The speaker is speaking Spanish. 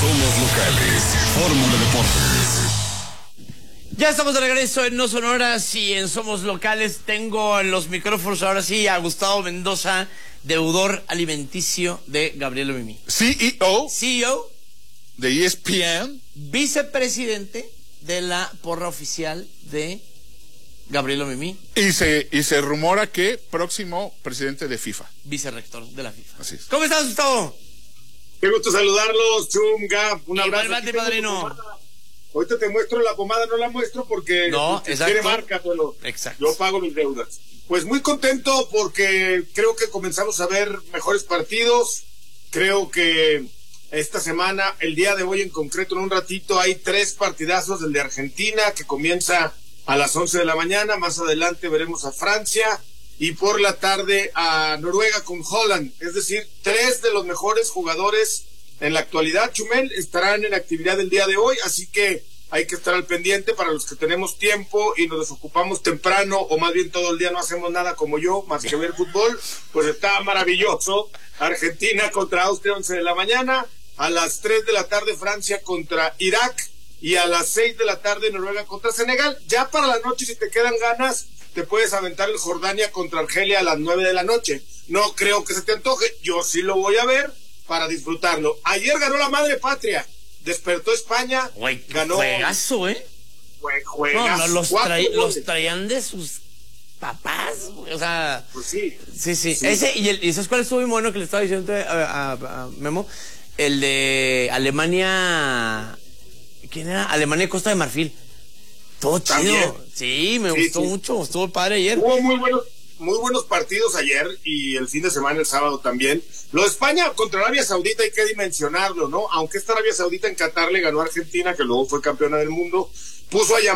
Somos locales. Fórmula Deportes. Ya estamos de regreso en No Sonoras y en Somos Locales. Tengo en los micrófonos ahora sí a Gustavo Mendoza, deudor alimenticio de Gabriel Mimi. CEO de ESPN, vicepresidente de la porra oficial de Gabriel Mimi. Y se rumora que próximo presidente de FIFA. Vicerrector de la FIFA. Así es. ¿Cómo estás, Gustavo? Qué gusto saludarlos, Chum, Gap, un abrazo. Igualmente, padrino. Ahorita te muestro la pomada, no la muestro porque no, si quiere marca, pero exacto. Yo pago mis deudas. Pues muy contento porque creo que comenzamos a ver mejores partidos. Creo que esta semana, el día de hoy en concreto, en un ratito, hay 3 partidazos. El de Argentina, que comienza a las 11 de la mañana. Más adelante veremos a Francia. Y por la tarde a Noruega con Holland. Es decir, 3 de los mejores jugadores en la actualidad, Chumel, estarán en actividad el día de hoy. Así que hay que estar al pendiente para los que tenemos tiempo y nos desocupamos temprano, o más bien todo el día no hacemos nada como yo, más que ver fútbol. Pues está maravilloso. Argentina contra Austria, 11 de la mañana. A las 3 de la tarde Francia contra Irak. Y a las 6 de la tarde Noruega contra Senegal. Ya para la noche, si te quedan ganas, te puedes aventar el Jordania contra Argelia a las 9 de la noche. No creo que se te antoje. Yo sí lo voy a ver para disfrutarlo. Ayer ganó la madre patria. Despertó España. Güey, ganó. Juegazo, Juegazo. No, los traían de sus papás, o sea. Pues sí. Sí. Ese, y ¿sabes cuál estuvo muy bueno que le estaba diciendo a Memo? El de Alemania. ¿Quién era? Alemania y Costa de Marfil. Todo chido. ¿También? Sí, me gustó mucho. Estuvo padre ayer. Hubo muy buenos partidos ayer y el fin de semana, el sábado también. Lo de España contra Arabia Saudita hay que dimensionarlo, ¿no? Aunque esta Arabia Saudita en Qatar le ganó a Argentina, que luego fue campeona del mundo, puso a llamar